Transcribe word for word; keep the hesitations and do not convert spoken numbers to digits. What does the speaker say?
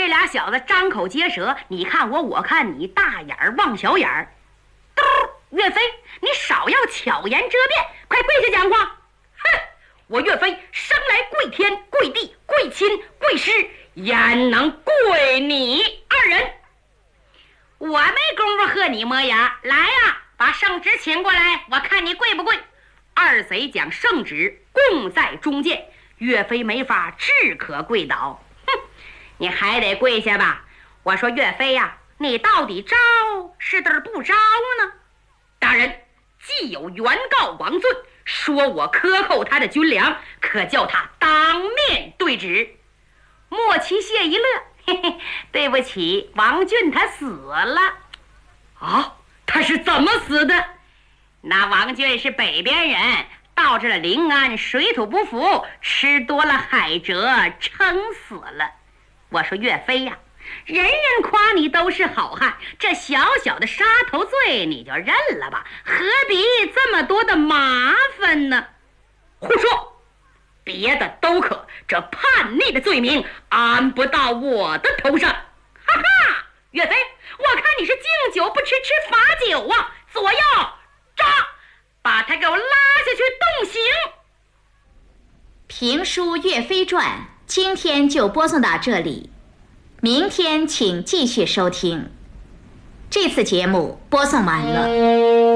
俩小子张口结舌，你看我，我看你，大眼儿望小眼儿。嘟，岳飞，你少要巧言遮辩，快跪下讲话！哼，我岳飞生来跪天、跪地、跪亲、跪师，焉能跪你二人？我没工夫和你磨牙，来呀，把圣旨请过来，我看你跪不跪。二贼将圣旨供在中间，岳飞没法只可跪倒。哼，你还得跪下吧。我说岳飞呀、啊，你到底招是得不招呢？大人，既有原告王俊说我克扣他的军粮，可叫他当面对质。莫奇谢一乐，嘿嘿，对不起，王俊他死了。啊，他是怎么死的？那王俊是北边人，到这了临安，水土不服，吃多了海蜇，撑死了。我说岳飞呀、啊，人人夸你都是好汉，这小小的杀头罪你就认了吧，何必这么多的麻烦呢？胡说，别的都可，这叛逆的罪名安不到我的头上。哈哈，岳飞，我看你是敬酒不吃吃罚酒啊！左右抓，把他给我拉下去动刑。 评书《岳飞传》今天就播送到这里，明天请继续收听。这次节目播送完了。